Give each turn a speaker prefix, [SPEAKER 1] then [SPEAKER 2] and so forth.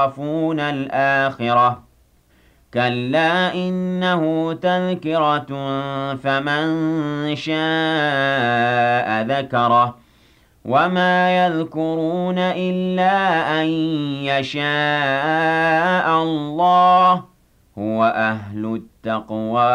[SPEAKER 1] يَخَافُونَ الْآخِرَةَ كَلَّا إِنَّهُ تَذْكِرَةٌ فَمَن شَاءَ ذَكَرَهُ وَمَا يَذْكُرُونَ إِلَّا أَن يَشَاءَ اللَّهُ ۚ هُوَ أَهْلُ التَّقْوَىٰ